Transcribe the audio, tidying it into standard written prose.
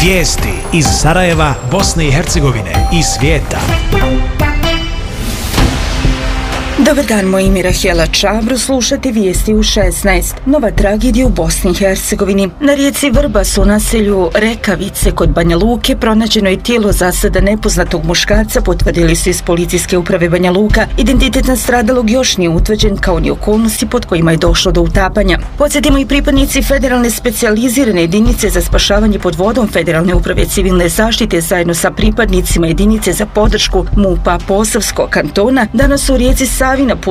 Vijesti iz Sarajeva, Bosne i Hercegovine i svijeta. Dobar dan, moje ime je Rahela Čabro, slušate vijesti u 16. Nova tragedija u Bosni i Hercegovini. Na rijeci Vrbas u naselju Rekavice kod Banja Luke pronađeno je tijelo za sada nepoznatog muškarca, potvrdili su iz policijske uprave Banja Luka. Identitet nastradalog još nije utvrđen, kao ni okolnosti pod kojima je došlo do utapanja. Podsjetimo, i pripadnici federalne specijalizirane jedinice za spašavanje pod vodom Federalne uprave civilne zaštite zajedno sa pripadnicima jedinice za podršku MUP-a Posavskog kantona danas u rijeci Savi na